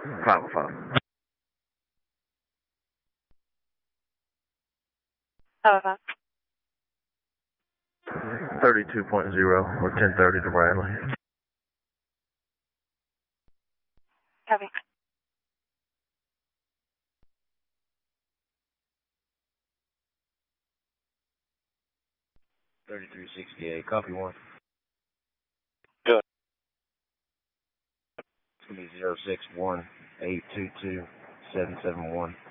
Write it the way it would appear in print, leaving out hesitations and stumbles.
505. 505. 32.0 or 1030 to Bradley. Copy. 3368, copy 1. Good. It's going to be 061-822-771.